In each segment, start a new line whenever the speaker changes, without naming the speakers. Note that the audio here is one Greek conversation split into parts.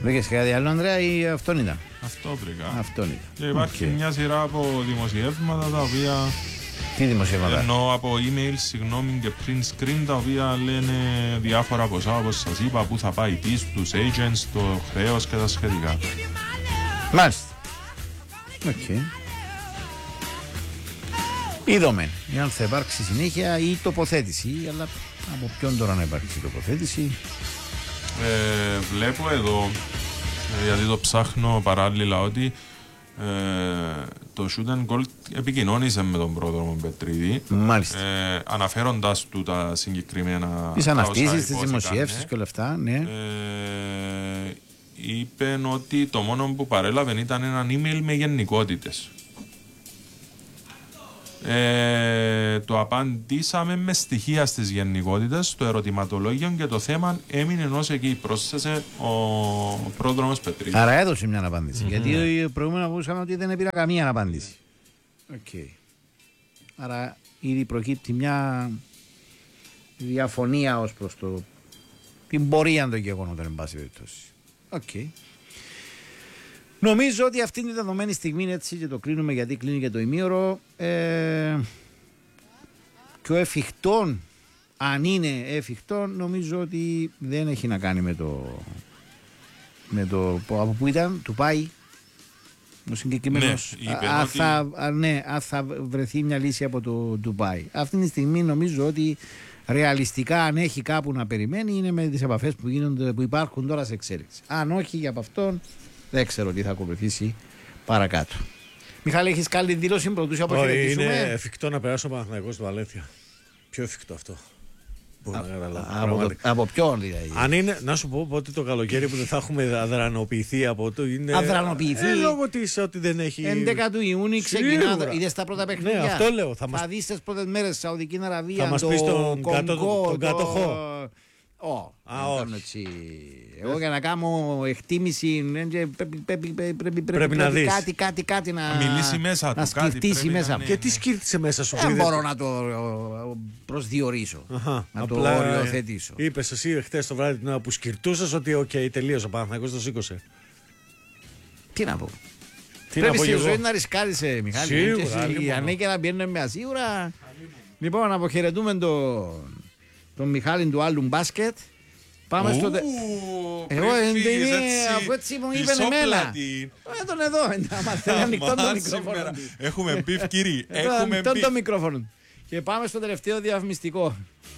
Βρήκες κάτι άλλο, Ανδρέα, ή αυτόν ήταν?
Αυτό βρήκα.
Αυτόν ήταν.
Και υπάρχει μια σειρά από δημοσιεύματα τα οποία.
Τι δημοσιεύματα?
Εννοώ από email, συγγνώμη, και print screen, τα οποία λένε διάφορα ποσά, όπως σας είπα, που θα πάει πίσω, τους agents, το χρέος και τα σχετικά.
Μάλιστα. Οκ. Είδαμε αν θα υπάρξει συνέχεια ή τοποθέτηση, αλλά από ποιον τώρα να υπάρξει τοποθέτηση?
Βλέπω εδώ, γιατί το ψάχνω παράλληλα, ότι το Shoot and Gold επικοινώνησε με τον πρόδρομο Πετρίδη.
Μάλιστα.
Αναφέροντας του τα συγκεκριμένα.
Τις αναστήσεις, τις δημοσιεύσεις και όλα αυτά, ναι.
Είπε ότι το μόνο που παρέλαβε ήταν ένα email με γενικότητες. Το απαντήσαμε με στοιχεία στις γενικότητες στο ερωτηματολόγιο και το θέμα έμεινε ως εκεί, πρόσθεσε ο πρόδρομος Πετρίδης.
Άρα έδωσε μια απάντηση. Γιατί προηγούμενα ακούσαμε ότι δεν πήρα καμία απάντηση. Okay. Άρα ήδη προκύπτει μια διαφωνία ως προς την πορεία των γεγονότων, εν πάση περιπτώσει. Okay. Νομίζω ότι αυτή είναι η δεδομένη στιγμή, έτσι, και το κλείνουμε γιατί κλείνει και το ημίωρο. Και ο εφικτόν, αν είναι εφικτόν, νομίζω ότι δεν έχει να κάνει με το από πού ήταν, του πάει ο συγκεκριμένος. Ναι, αν θα βρεθεί μια λύση από το Ντουμπάι. Αυτή τη στιγμή νομίζω ότι ρεαλιστικά, αν έχει κάπου να περιμένει, είναι με τις επαφές που υπάρχουν τώρα σε εξέλιξη. Αν όχι, για από αυτόν δεν ξέρω τι θα ακολουθήσει παρακάτω. Μιχάλη, έχεις καλή δήλωση πρωτού σε αποχαιρετήσουμε?
Είναι εφικτό να περάσει ο Παναθηναϊκός στη Βαλένθια. Πιο εφικτό αυτό.
Από ποιον δηλαδή?
Αν είναι, να σου πω ότι το καλοκαίρι που δεν θα έχουμε αδρανοποιηθεί από το είναι.
Αδρανοποιηθεί.
Λόγω της ότι δεν έχει.
11 του Ιούνιου ξεκινά. Είδες τα πρώτα παιχνίδια?
Ναι, αυτό λέω.
Θα δεις τις πρώτες μέρες στη Σαουδική Αραβία.
Θα μας πει τον κατοχό.
Εγώ για να κάνω εκτίμηση πρέπει
να δεις.
Κάτι να
μιλήσει μέσα
να σκεφτήσει μέσα.
Και τι σκύρτησε μέσα σου?
Δεν μπορώ να το προσδιορίσω, να το οριοθετήσω.
Είπες εσύ χτες το βράδυ την ώρα που σκυρτούσες ότι τελείωσε ο Παναθηναϊκός, το σήκωσε.
Τι να πω? Πρέπει στη ζωή να ρισκάρεις, Μιχάλη. Σίγουρα. Αν και να μπαίνουμε με ασίγουρα. Λοιπόν, να αποχαιρετούμε τον Μιχάλη του άλλου μπάσκετ. Πάμε στο. Εγώ αφού έτσι μου είπε εμένα. Τον εδώ. Θέλει ανοιχτό το μικρόφωνο.
Έχουμε μπιφ, κύριε.
Ανοιχτό το μικρόφωνο. Και πάμε στο τελευταίο διαφημιστικό.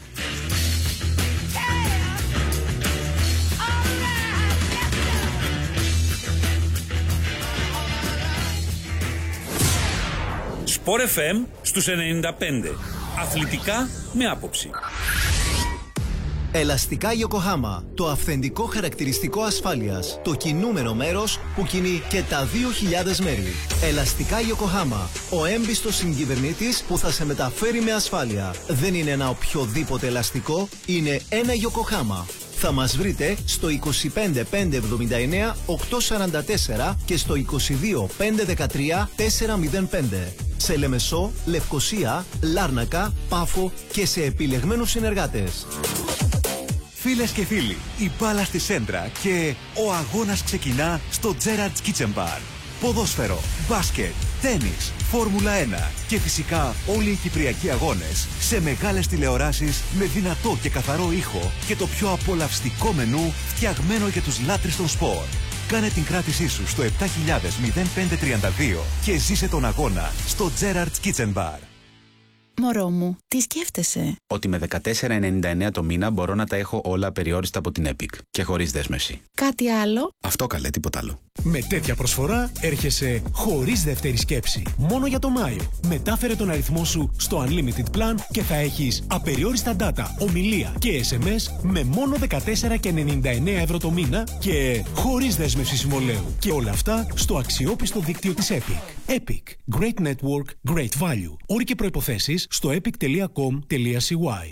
Sport FM στους 95. Αθλητικά με άποψη.
Ελαστικά Yokohama, το αυθεντικό χαρακτηριστικό ασφάλειας, το κινούμενο μέρος που κινεί και τα 2.000 μέρη. Ελαστικά Yokohama, ο έμπιστος συγκυβερνήτης που θα σε μεταφέρει με ασφάλεια. Δεν είναι ένα οποιοδήποτε ελαστικό, είναι ένα Yokohama. Θα μας βρείτε στο 25 579 844 και στο 22 513 405. Σε Λεμεσό, Λευκοσία, Λάρνακα, Πάφο και σε επιλεγμένους συνεργάτες.
Φίλες και φίλοι, η μπάλα στη σέντρα και ο αγώνας ξεκινά στο Gerrard's Kitchen Bar. Ποδόσφαιρο, μπάσκετ, τένις, Φόρμουλα 1 και φυσικά όλοι οι κυπριακοί αγώνες σε μεγάλες τηλεοράσεις με δυνατό και καθαρό ήχο και το πιο απολαυστικό μενού φτιαγμένο για τους λάτρεις των σπορ. Κάνε την κράτησή σου στο 7000-0532 και ζήσε τον αγώνα στο Gerrard's Kitchen Bar.
Μωρό μου, τι σκέφτεσαι?
Ότι με 14,99 το μήνα μπορώ να τα έχω όλα απεριόριστα από την Epic και χωρίς δέσμευση.
Κάτι άλλο?
Αυτό καλέ, τίποτα άλλο.
Με τέτοια προσφορά έρχεσαι χωρίς δεύτερη σκέψη. Μόνο για το Μάιο. Μετάφερε τον αριθμό σου στο Unlimited Plan και θα έχεις απεριόριστα data, ομιλία και SMS με μόνο 14,99 ευρώ το μήνα και χωρίς δέσμευση συμβολαίου. Και όλα αυτά στο αξιόπιστο δίκτυο της Epic. Epic. Great Network, Great Value. Όροι και προϋποθέσεις στο epic.com.cy.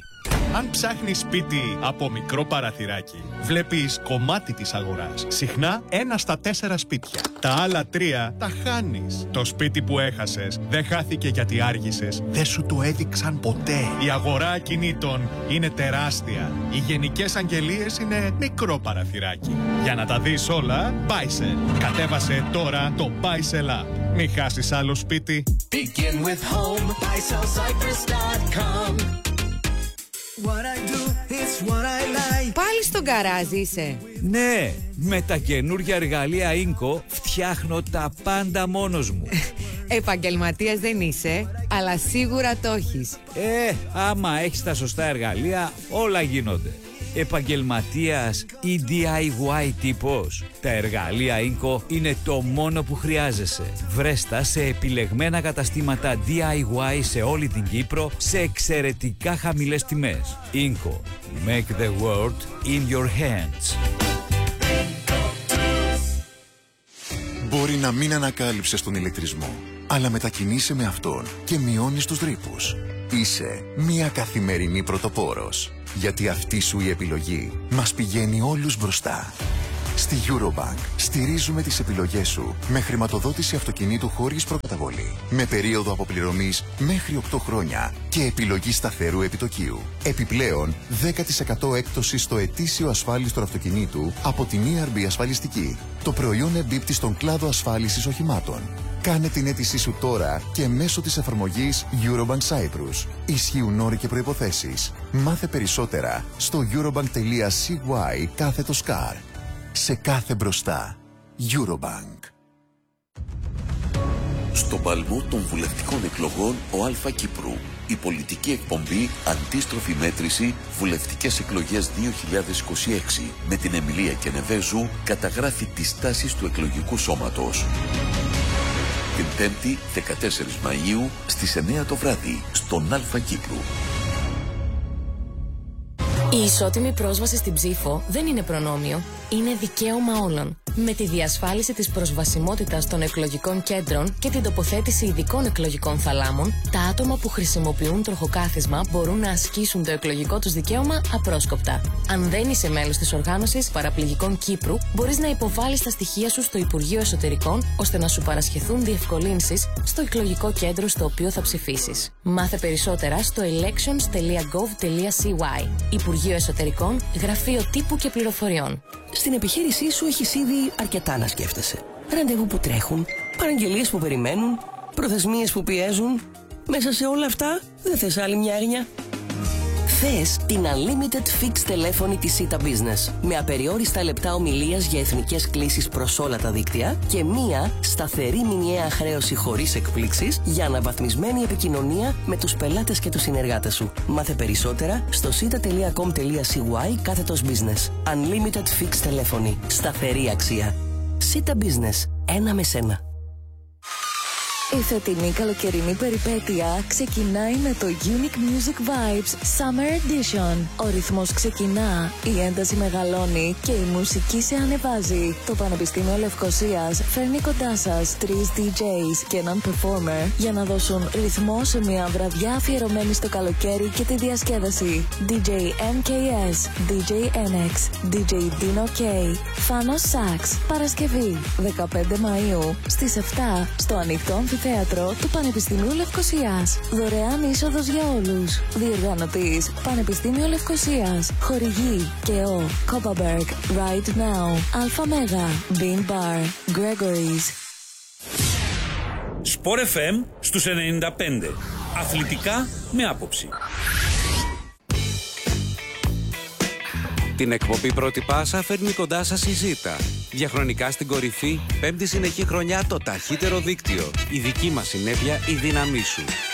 Αν ψάχνεις σπίτι από μικρό παραθυράκι, βλέπεις κομμάτι της αγοράς. Συχνά 1 στα 4 σπίτια. Τα άλλα 3 τα χάνεις. Το σπίτι που έχασες δεν χάθηκε γιατί άργησες. Δεν σου το έδειξαν ποτέ. Η αγορά ακινήτων είναι τεράστια. Οι γενικές αγγελίες είναι μικρό παραθυράκι. Για να τα δεις όλα, Buysell. Κατέβασε τώρα το Buysell App. Μην χάσεις άλλο σπίτι.
Begin with home, BuySellCyprus.com. What I do is what I like.
Πάλι στον γκαράζ είσαι?
Ναι, με τα καινούργια εργαλεία Inco φτιάχνω τα πάντα μόνος μου.
Επαγγελματίας δεν είσαι, αλλά σίγουρα το έχεις.
Άμα έχεις τα σωστά εργαλεία, όλα γίνονται. Επαγγελματίας ή DIY τύπος, τα εργαλεία Inco είναι το μόνο που χρειάζεσαι. Βρες τα σε επιλεγμένα καταστήματα DIY σε όλη την Κύπρο σε εξαιρετικά χαμηλές τιμές. Inco. Make the world in your hands.
Μπορεί να μην ανακάλυψες τον ηλεκτρισμό, αλλά μετακινείσαι με αυτόν και μειώνεις τους ρήπους. Είσαι μια καθημερινή πρωτοπόρος. Γιατί αυτή σου η επιλογή μας πηγαίνει όλους μπροστά. Στη Eurobank στηρίζουμε τις επιλογές σου με χρηματοδότηση αυτοκινήτου χωρίς προκαταβολή, με περίοδο αποπληρωμής μέχρι 8 χρόνια και επιλογή σταθερού επιτοκίου. Επιπλέον, 10% έκπτωση στο ετήσιο ασφάλιστρο αυτοκινήτου από την ERB Ασφαλιστική. Το προϊόν εμπίπτει στον κλάδο ασφάλισης οχημάτων. Κάνε την αίτησή σου τώρα και μέσω της εφαρμογής Eurobank Cyprus. Ισχύουν όροι και προϋποθέσεις. Μάθε περισσότερα στο eurobank.cy/car. Σε κάθε μπροστά. Eurobank.
Στον παλμό των βουλευτικών εκλογών ο Αλφα Κύπρου. Η πολιτική εκπομπή Αντίστροφη Μέτρηση Βουλευτικές Εκλογές 2026 με την Εμιλία Κενεβέζου καταγράφει τις τάσεις του εκλογικού σώματος. Την 5η 14 Μαΐου στις 9 το βράδυ στον Αλφα Κύπρου.
Η ισότιμη πρόσβαση στην ψήφο δεν είναι προνόμιο, είναι δικαίωμα όλων. Με τη διασφάλιση της προσβασιμότητας των εκλογικών κέντρων και την τοποθέτηση ειδικών εκλογικών θαλάμων, τα άτομα που χρησιμοποιούν τροχοκάθισμα μπορούν να ασκήσουν το εκλογικό τους δικαίωμα απρόσκοπτα. Αν δεν είσαι μέλος της Οργάνωσης Παραπληγικών Κύπρου, μπορείς να υποβάλεις τα στοιχεία σου στο Υπουργείο Εσωτερικών ώστε να σου παρασχεθούν διευκολύνσεις στο εκλογικό κέντρο στο οποίο θα ψηφίσεις. Μάθε περισσότερα στο elections.gov.cy. Υπουργείο Εσωτερικών, Γραφείο Τύπου και Πληροφοριών.
Στην επιχείρησή σου έχεις ήδη αρκετά να σκέφτεσαι. Ραντεβού που τρέχουν, παραγγελίες που περιμένουν, προθεσμίες που πιέζουν. Μέσα σε όλα αυτά δεν θες άλλη μια έρνια? Θες την Unlimited Fixed τηλέφωνη της Sita Business με απεριόριστα λεπτά ομιλίας για εθνικές κλήσεις προς όλα τα δίκτυα και μία σταθερή μηνιαία χρέωση χωρίς εκπλήξεις για αναβαθμισμένη επικοινωνία με τους πελάτες και τους συνεργάτες σου. Μάθε περισσότερα στο sita.com.cy/business. Unlimited Fixed τηλέφωνη. Σταθερή αξία. Sita Business. Ένα με σένα.
Η φετινή καλοκαιρινή περιπέτεια ξεκινάει με το Unique Music Vibes Summer Edition. Ο ρυθμός ξεκινά, η ένταση μεγαλώνει και η μουσική σε ανεβάζει. Το Πανεπιστήμιο Λευκωσίας φέρνει κοντά σας 3 DJs και έναν performer για να δώσουν ρυθμό σε μια βραδιά αφιερωμένη στο καλοκαίρι και τη διασκέδαση. DJ MKS, DJ NX, DJ Dino K, Fanos Sax. Παρασκευή 15 Μαΐου στις 7 στο ανοιχτό αμφιθέατρο του Πανεπιστημίου Λευκωσίας. Δωρεάν είσοδος για όλους. Διοργανωτής Πανεπιστήμιο Λευκωσίας. Χορηγή ΚΕΟ, Copperberg, Right Now, Alpha Mega, Bean Bar, Gregory's.
Sport FM στους 95. Αθλητικά με άποψη.
Την εκπομπή Πρώτη Πάσα φέρνει κοντά σας η Ζήτα. Διαχρονικά στην κορυφή, 5η συνεχή χρονιά το ταχύτερο δίκτυο. Η δική μας συνέπεια, η δύναμή σου.